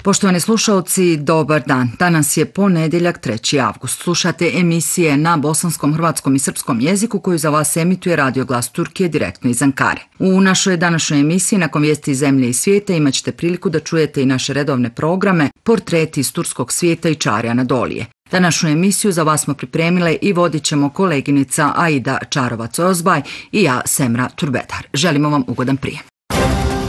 Poštovani slušalci, dobar dan. Danas je ponedjeljak 3. avgust. Slušate emisije na bosanskom, hrvatskom i srpskom jeziku koju za vas emituje Radio Glas Turkije direktno iz Ankare. U našoj današnjoj emisiji nakon vijesti iz zemlje i svijeta imat ćete priliku da čujete i naše redovne programe, portreti iz turskog svijeta i Čari Anadolije. Današnju emisiju za vas smo pripremile i vodit ćemo koleginica Aida Čarovac-Ozbaj i ja, Semra Turbedar. Želimo vam ugodan prijem.